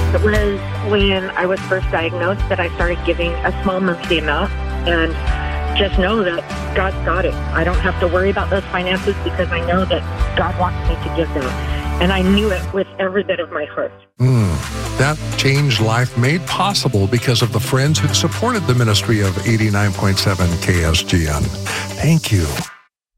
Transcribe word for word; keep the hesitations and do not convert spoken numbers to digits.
It was when I was first diagnosed that I started giving a small monthly amount, and just know that God's got it. I don't have to worry about those finances because I know that God wants me to give them. And I knew it with every bit of my heart. Mm, that changed life made possible because of the friends who supported the ministry of eighty-nine point seven K S G N. Thank you.